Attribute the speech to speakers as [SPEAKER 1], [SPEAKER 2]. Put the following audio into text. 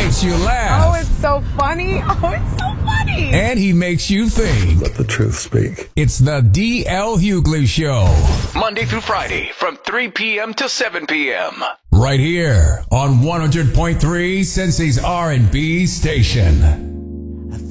[SPEAKER 1] makes you laugh.
[SPEAKER 2] Oh, it's so funny. Oh, it's so funny.
[SPEAKER 1] And he makes you think.
[SPEAKER 3] Let the truth speak.
[SPEAKER 1] It's the D.L. Hughley Show.
[SPEAKER 4] Monday through Friday from 3 p.m. to 7 p.m.
[SPEAKER 1] Right here on 100.3 Cincy's R&B station.